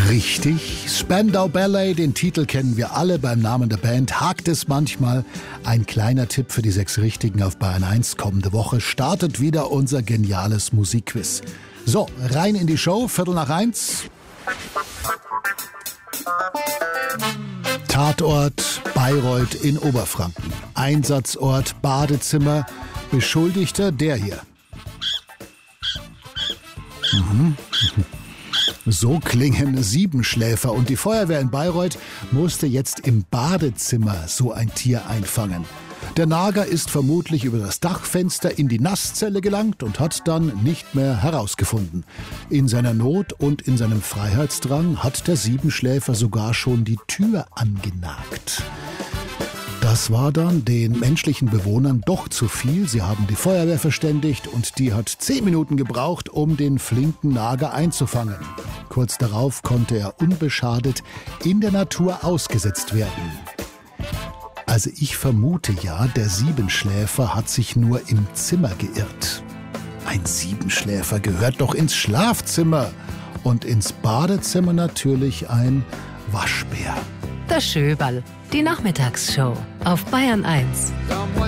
Richtig, Spandau Ballet, den Titel kennen wir alle. Beim Namen der Band hakt es manchmal. Ein kleiner Tipp für die 6 Richtigen auf Bayern 1. Kommende Woche startet wieder unser geniales Musikquiz. So, rein in die Show, 1:15. Tatort Bayreuth in Oberfranken. Einsatzort Badezimmer. Beschuldigter der hier. So klingen Siebenschläfer und die Feuerwehr in Bayreuth musste jetzt im Badezimmer so ein Tier einfangen. Der Nager ist vermutlich über das Dachfenster in die Nasszelle gelangt und hat dann nicht mehr herausgefunden. In seiner Not und in seinem Freiheitsdrang hat der Siebenschläfer sogar schon die Tür angenagt. Das war dann den menschlichen Bewohnern doch zu viel. Sie haben die Feuerwehr verständigt und die hat 10 Minuten gebraucht, um den flinken Nager einzufangen. Kurz darauf konnte er unbeschadet in der Natur ausgesetzt werden. Also ich vermute ja, der Siebenschläfer hat sich nur im Zimmer geirrt. Ein Siebenschläfer gehört doch ins Schlafzimmer und ins Badezimmer natürlich ein Waschbär. Der Schöberl, die Nachmittagsshow auf Bayern 1.